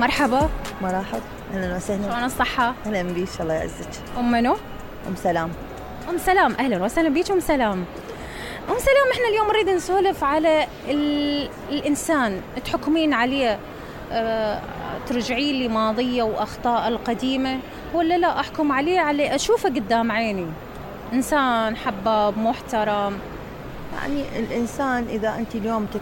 مرحبا. مرحب، اهلا وسهلا. شلون الصحة؟ اهلا بيك، الله يعزك. منو؟ ام سلام. ام سلام، اهلا وسهلا بيك ام سلام. ام سلام، احنا اليوم نريد نسولف على الانسان، تحكمين عليه ترجعي لي ماضيه واخطاء القديمه، ولا لا احكم عليه على اشوفه قدام عيني انسان حباب محترم؟ يعني الانسان اذا انت اليوم